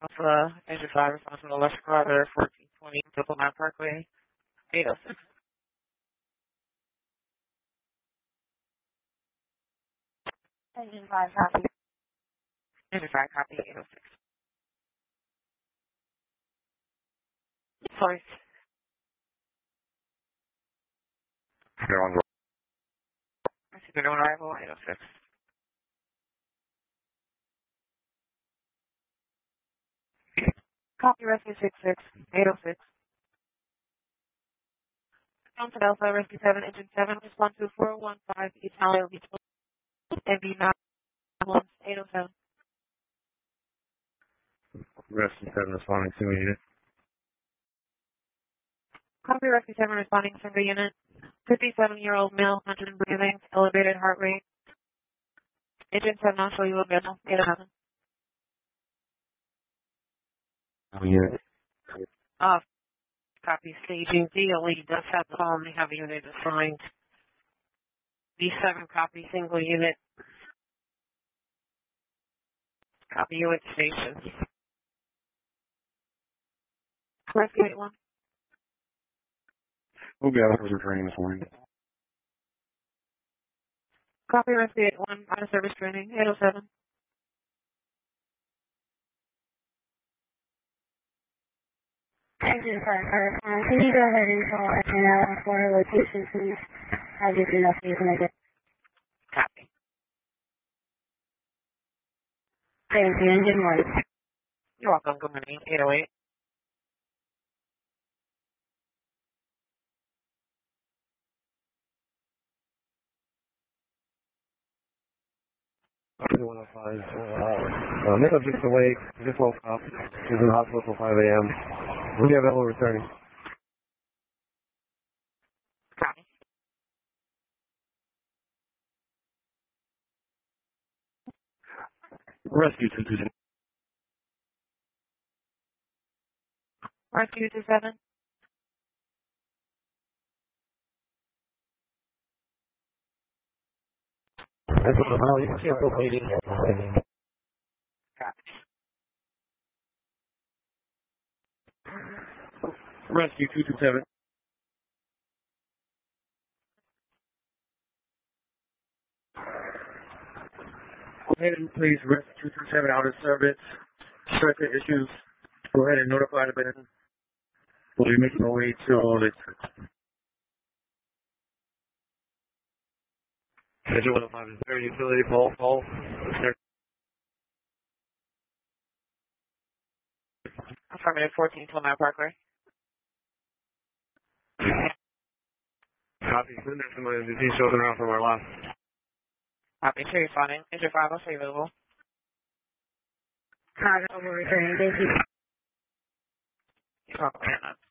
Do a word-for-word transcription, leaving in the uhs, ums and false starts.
Alpha, Engine five, responsible electric driver, fourteen twenty, Diplomat Parkway, eight oh six. Engine five, copy. Engine five, copy, eight oh six. Sorry. They're on I see they're on arrival, eight oh six. Copy, Rescue six six, eight oh six. Mounted Alpha, Rescue seven, Engine seven, respond to four one five, Italia Beach, M B nine one, eight oh seven. Rescue seven responding to a unit. Copy, Rescue seven, responding single unit. fifty-seven-year-old male, hunted and breathing, elevated heart rate. Agent seven, I'll show you available, eight oh seven. A unit. Uh, copy, staging, D L E does have the call and they have a unit assigned. B seven, copy, single unit. Copy, unit station. Rescue eight one. We'll be out of returning this morning. Copy, Rescue eight one, out of service training, eight oh seven. Engine five, uh, can you go ahead and call S N L for her location, please? I'll give you enough so you can make it. Copy. Thank you, Engine one. You're welcome, good morning, eight oh eight. one oh five. Uh, uh, makeup just awake. Just woke up. She's in the hospital till five a m We have Ella returning. Copy. Rescue two two seven. Rescue two seven. That's what oh, you can't go waiting. Copy. Rescue two two seven. Go ahead and please Rescue two two seven out of service. Circuit issues. Go ahead and notify the business. We'll be making our way to all this. Engine one oh five, is there a utility pole? Pole? Affirmative, fourteen Diplomat Parkway. Copy. There's somebody in the team showing around from our last. Copy, sure you're fine. Engine five, I'll show you available. Hi, over returning, thank you. You're welcome.